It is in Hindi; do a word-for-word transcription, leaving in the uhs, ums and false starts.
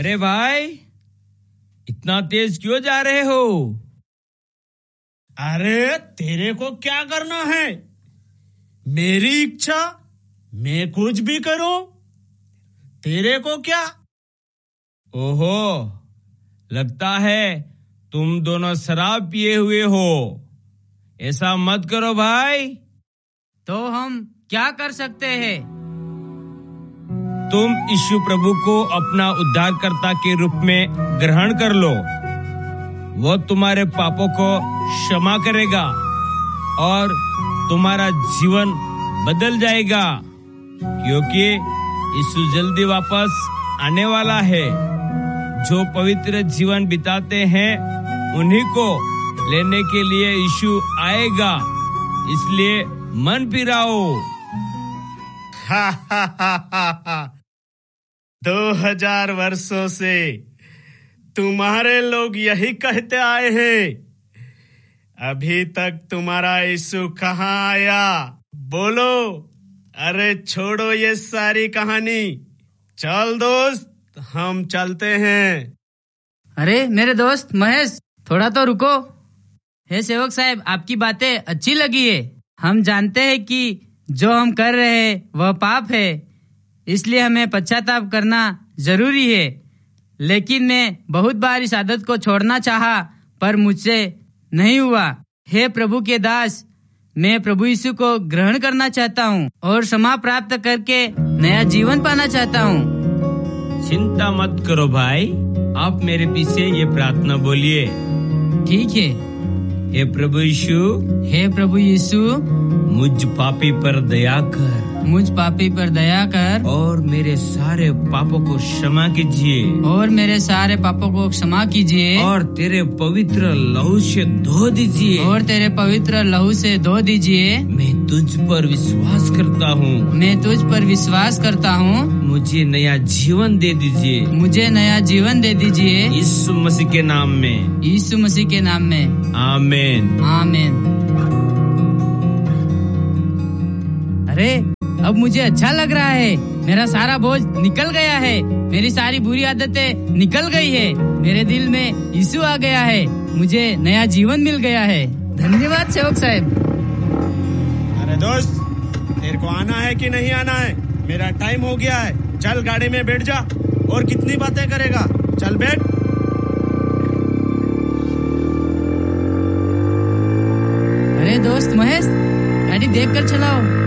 अरे भाई, इतना तेज क्यों जा रहे हो? अरे तेरे को क्या करना है? मेरी इच्छा, मैं कुछ भी करूं, तेरे को क्या? ओहो, लगता है तुम दोनों शराब पिए हुए हो। ऐसा मत करो भाई। तो हम क्या कर सकते हैं? तुम यीशु प्रभु को अपना उद्धारकर्ता के रूप में ग्रहण कर लो। वो तुम्हारे पापों को क्षमा करेगा और तुम्हारा जीवन बदल जाएगा, क्योंकि यीशु जल्दी वापस आने वाला है। जो पवित्र जीवन बिताते हैं उन्हीं को लेने के लिए यीशु आएगा, इसलिए मन फिराओ। हा हा हा हा हा। दो हजार वर्षों से तुम्हारे लोग यही कहते आए हैं, अभी तक तुम्हारा यीशु कहाँ आया? बोलो। अरे छोड़ो ये सारी कहानी, चल दोस्त हम चलते हैं। अरे मेरे दोस्त महेश, थोड़ा तो रुको। हे सेवक साहब, आपकी बातें अच्छी लगी है। हम जानते हैं कि जो हम कर रहे हैं वह पाप है, इसलिए हमें पश्चाताप करना जरूरी है। लेकिन मैं बहुत बार इस आदत को छोड़ना चाहा, पर मुझसे नहीं हुआ। हे प्रभु के दास, मैं प्रभु यीशु को ग्रहण करना चाहता हूँ और क्षमा प्राप्त करके नया जीवन पाना चाहता हूँ। चिंता मत करो भाई, आप मेरे पीछे ये प्रार्थना बोलिए। ठीक है। हे प्रभु यीशु, हे प्रभु यीशु, मुझ पापी पर दया कर, मुझ पापी पर दया कर और मेरे सारे पापों को क्षमा कीजिए, और मेरे सारे पापों को क्षमा कीजिए, और तेरे पवित्र लहू से धो दीजिए, और तेरे पवित्र लहू से धो दीजिए। मैं तुझ पर विश्वास करता हूँ, मैं तुझ पर विश्वास करता हूँ। मुझे नया जीवन दे दीजिए, मुझे नया जीवन दे दीजिए, यीशु मसीह के नाम में, यीशु मसीह के नाम में। आमीन, आमीन। अरे अब मुझे अच्छा लग रहा है। मेरा सारा बोझ निकल गया है, मेरी सारी बुरी आदतें निकल गई है, मेरे दिल में यीशु आ गया है, मुझे नया जीवन मिल गया है। धन्यवाद सेवक साहब। अरे दोस्त, तेरे को आना है कि नहीं आना है? मेरा टाइम हो गया है, चल गाड़ी में बैठ जा। और कितनी बातें करेगा, चल बैठ। अरे दोस्त महेश, गाड़ी देख कर चलाओ।